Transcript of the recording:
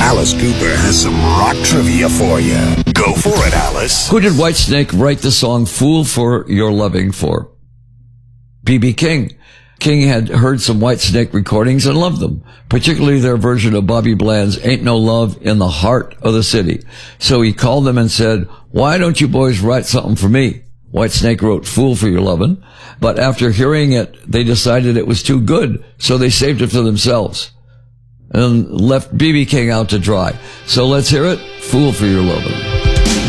Alice Cooper has some rock trivia for you. Go for it, Alice. Who did Whitesnake write the song Fool for Your Loving for? B.B. King. King had heard some Whitesnake recordings and loved them, particularly their version of Bobby Bland's Ain't No Love in the Heart of the City. So he called them and said, why don't you boys write something for me? Whitesnake wrote Fool for Your Lovin', but after hearing it, they decided it was too good, so they saved it for themselves and left B.B. King out to dry. So let's hear it, Fool for Your Lovin'.